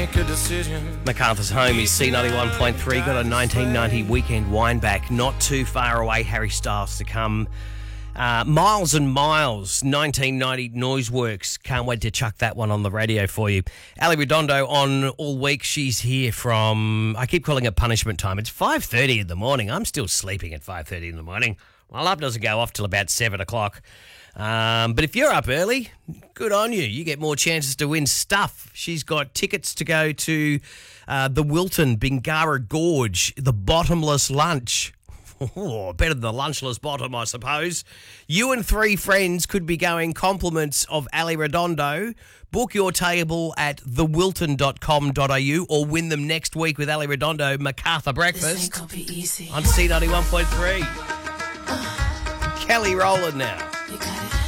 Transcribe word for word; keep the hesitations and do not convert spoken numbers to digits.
make a decision. MacArthur's Home is C ninety-one point three. Got a nineteen ninety weekend wine back. Not too far away. Harry Styles to come. Uh, Miles and Miles, nineteen ninety Noiseworks. Can't wait to chuck that one on the radio for you. Ali Redondo on all week. She's here from, I keep calling it punishment time. It's five thirty in the morning. I'm still sleeping at five thirty in the morning. My alarm doesn't go off till about seven o'clock. Um, but if you're up early, good on you. You get more chances to win stuff. She's got tickets to go to uh, the Wilton Bingara Gorge, the bottomless lunch. Oh, better than the lunchless bottom, I suppose. You and three friends could be going compliments of Ali Redondo. Book your table at the wilton dot com dot a u or win them next week with Ali Redondo MacArthur Breakfast. This ain't gonna be easy. On C ninety-one point three. Kelly Rowland now. You got it.